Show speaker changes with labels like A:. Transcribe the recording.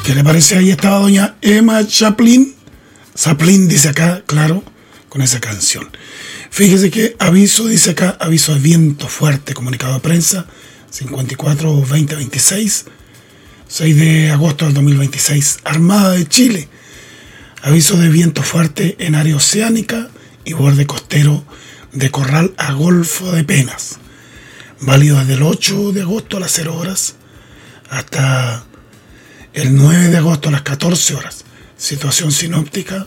A: ¿Qué le parece? Ahí estaba doña Emma Chaplin. Chaplin dice acá, claro, con esa canción. Fíjese que aviso, dice acá, aviso de viento fuerte, comunicado de prensa, 54-20-26, 6 de agosto del 2026, Armada de Chile. Aviso de viento fuerte en área oceánica y borde costero de Corral a Golfo de Penas. Válido desde el 8 de agosto a las 0 horas hasta el 9 de agosto a las 14 horas. Situación sinóptica